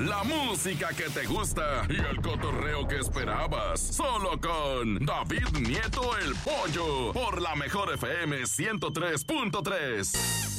la música que te gusta y el cotorreo que esperabas. Solo con David Nieto el Pollo, por la Mejor FM 103.3.